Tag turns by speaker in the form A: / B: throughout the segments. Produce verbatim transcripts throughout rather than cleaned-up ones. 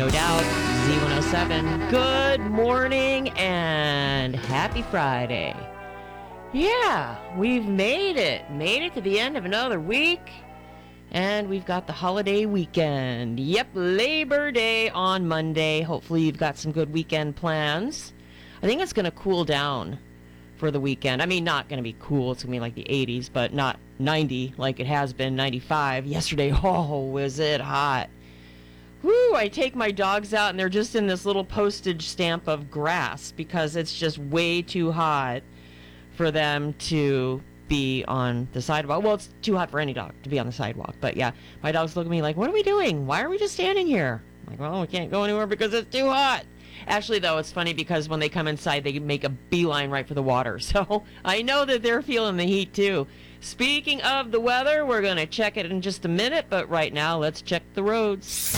A: No doubt, Z one oh seven. Good morning and happy Friday. Yeah, we've made it. Made it to the end of another week. And we've got the holiday weekend. Yep, Labor Day on Monday. Hopefully you've got some good weekend plans. I think it's going to cool down for the weekend. I mean, not going to be cool. It's going to be like the eighties, but not ninety like it has been, ninety-five. Yesterday, oh, was it hot. Woo, I take my dogs out and they're just in this little postage stamp of grass because it's just way too hot for them to be on the sidewalk. Well, it's too hot for any dog to be on the sidewalk. But yeah, my dogs look at me like, what are we doing? Why are we just standing here? I'm like, well, we can't go anywhere because it's too hot. Actually, though, it's funny because when they come inside, they make a beeline right for the water. So I know that they're feeling the heat, too. Speaking of the weather, we're going to check it in just a minute. But right now, let's check the roads.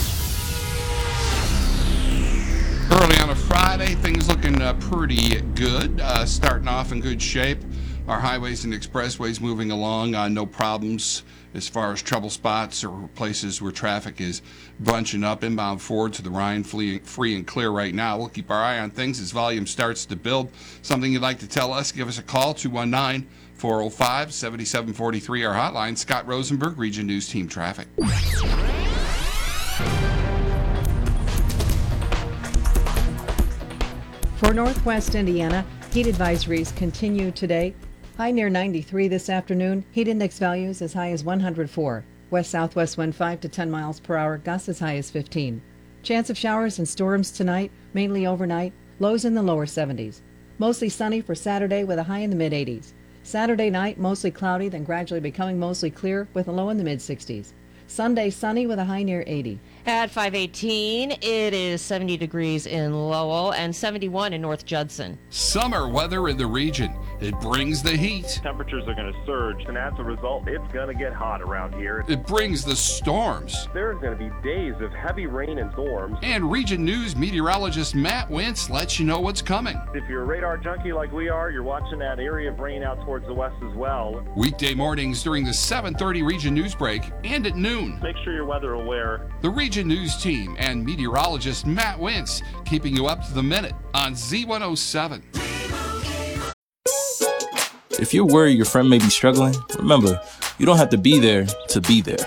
B: Early on a Friday, things looking uh, pretty good. Uh, starting off in good shape. Our highways and expressways moving along, uh, no problems as far as trouble spots or places where traffic is bunching up. Inbound Ford to the Rhine, free, free and clear right now. We'll keep our eye on things as volume starts to build. Something you'd like to tell us, give us a call, two one nine, four oh five, seven seven four three, our hotline. Scott Rosenberg, Region News Team Traffic.
C: For Northwest Indiana, heat advisories continue today. High near ninety-three this afternoon. Heat index values as high as one hundred four. West-southwest wind five to ten miles per hour. Gusts as high as fifteen. Chance of showers and storms tonight, mainly overnight. Lows in the lower seventies. Mostly sunny for Saturday with a high in the mid-eighties. Saturday night, mostly cloudy, then gradually becoming mostly clear with a low in the mid-sixties. Sunday, sunny with a high near eighty.
A: At five eighteen, it is seventy degrees in Lowell and seventy-one in North Judson.
B: Summer weather in the region. It brings the heat.
D: Temperatures are going to surge, and as a result, it's going to get hot around here.
B: It brings the storms.
D: There's going to be days of heavy rain and storms.
B: And Region News meteorologist Matt Wentz lets you know what's coming.
D: If you're a radar junkie like we are, you're watching that area of rain out towards the west as well.
B: Weekday mornings during the seven thirty Region News break and at noon.
D: Make sure you're weather aware.
B: The Region News team and meteorologist Matt Wentz keeping you up to the minute on Z one oh seven.
E: If you're worried your friend may be struggling, remember, you don't have to be there to be there.